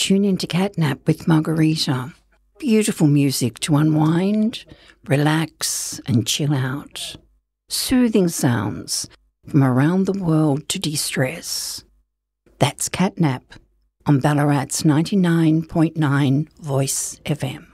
tune into Catnap with Margarita. Beautiful music to unwind, relax and chill out. Soothing sounds from around the world to de-stress. That's Catnap on Ballarat's 99.9 Voice FM.